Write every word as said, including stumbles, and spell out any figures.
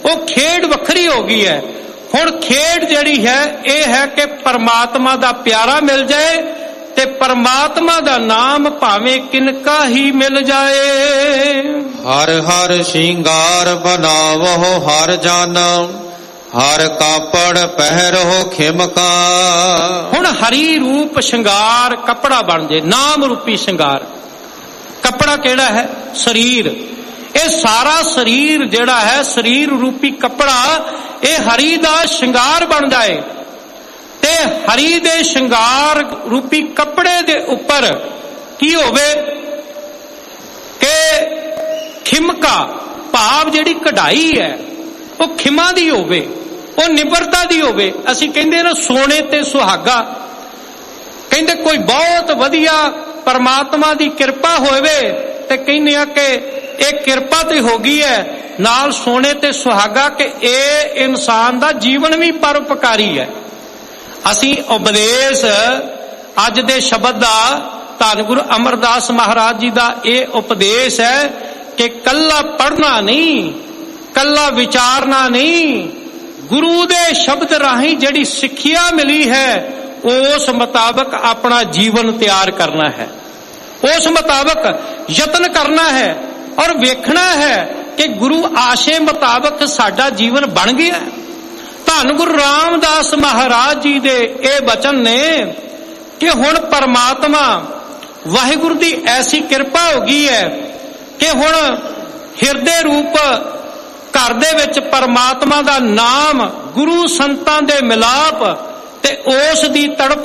ਉਹ ਖੇਡ ਵੱਖਰੀ ਹੋ ਗਈ ਹੈ। ਹੁਣ ਖੇਡ ਜਿਹੜੀ ਹੈ ਇਹ ਹੈ ਕਿ ਪਰਮਾਤਮਾ ਦਾ ਪਿਆਰਾ ਮਿਲ ਜਾਏ ਤੇ ਪਰਮਾਤਮਾ ਦਾ ਨਾਮ ਭਾਵੇਂ ਕਿਨਕਾ ਹੀ ਮਿਲ ਜਾਏ। ਹਰ ਹਰ ਸ਼ਿੰਗਾਰ ਬਨਾਵੋ ਹਰ ਜਨ, ਹਰ ਕਾਪੜ ਪਹਿਰੋ ਖਿਮਕਾ। ਹੁਣ ਹਰੀ ਰੂਪ ਸ਼ਿੰਗਾਰ ਕੱਪੜਾ ਬਣ ਜੇ, ਨਾਮ ਰੂਪੀ ਸ਼ਿੰਗਾਰ। ਕੱਪੜਾ ਕਿਹੜਾ ਹੈ? ਸਰੀਰ। ਇਹ ਸਾਰਾ ਸਰੀਰ ਜਿਹੜਾ ਹੈ, ਸਰੀਰ ਰੂਪੀ ਕੱਪੜਾ, ਇਹ ਹਰੀ ਦਾ ਸ਼ਿੰਗਾਰ ਬਣ ਜਾਏ ਤੇ ਹਰੀ ਦੇ ਸ਼ਿੰਗਾਰ ਰੂਪੀ ਕੱਪੜੇ ਦੇ ਉੱਪਰ ਕੀ ਹੋਵੇ ਕਿ ਖਿਮਕਾ, ਭਾਵ ਜਿਹੜੀ ਕਢਾਈ ਹੈ ਉਹ ਖਿਮਾ ਦੀ ਹੋਵੇ, ਉਹ ਨਿਮਰਤਾ ਦੀ ਹੋਵੇ। ਅਸੀਂ ਕਹਿੰਦੇ ਨਾ ਸੋਨੇ ਤੇ ਸੁਹਾਗਾ, ਕਹਿੰਦੇ ਕੋਈ ਬਹੁਤ ਵਧੀਆ ਪਰਮਾਤਮਾ ਦੀ ਕਿਰਪਾ ਹੋਵੇ ਤੇ ਕਹਿੰਦੇ ਆ ਕਿ ਇਹ ਕਿਰਪਾ ਤੇ ਹੋ ਗਈ ਹੈ ਨਾਲ ਸੋਨੇ ਤੇ ਸੁਹਾਗਾ ਕਿ ਇਹ ਇਨਸਾਨ ਦਾ ਜੀਵਨ ਵੀ ਪਰਉਪਕਾਰੀ ਹੈ। ਅਸੀਂ ਉਪਦੇਸ਼ ਅੱਜ ਦੇ ਸ਼ਬਦ ਦਾ ਧੰਨ ਗੁਰੂ ਅਮਰਦਾਸ ਮਹਾਰਾਜ ਜੀ ਦਾ ਇਹ ਉਪਦੇਸ਼ ਹੈ ਕਿ ਕੱਲਾ ਪੜ੍ਹਨਾ ਨਹੀਂ, ਕੱਲਾ ਵਿਚਾਰਨਾ ਨਹੀਂ, ਗੁਰੂ ਦੇ ਸ਼ਬਦ ਰਾਹੀਂ ਜਿਹੜੀ ਸਿੱਖਿਆ ਮਿਲੀ ਹੈ ਉਸ ਮੁਤਾਬਕ ਆਪਣਾ ਜੀਵਨ ਤਿਆਰ ਕਰਨਾ ਹੈ, ਉਸ ਮੁਤਾਬਕ ਯਤਨ ਕਰਨਾ ਹੈ ਔਰ ਵੇਖਣਾ ਹੈ ਕਿ ਗੁਰੂ ਆਸ਼ੇ ਮੁਤਾਬਕ ਸਾਡਾ ਜੀਵਨ ਬਣ ਗਿਆ। ਧੰਨ ਗੁਰੂ ਰਾਮਦਾਸ ਮਹਾਰਾਜ ਜੀ ਦੇ ਇਹ ਬਚਨ ਨੇ ਕਿ ਹੁਣ ਪਰਮਾਤਮਾ ਵਾਹਿਗੁਰੂ ਦੀ ਐਸੀ ਕਿਰਪਾ ਹੋ ਗਈ ਹੈ ਕਿ ਹੁਣ ਹਿਰਦੇ ਰੂਪ ਘਰ ਦੇ ਵਿੱਚ ਪਰਮਾਤਮਾ ਦਾ ਨਾਮ, ਗੁਰੂ ਸੰਤਾਂ ਦੇ ਮਿਲਾਪ ਤੇ ਉਸ ਦੀ ਤੜਪ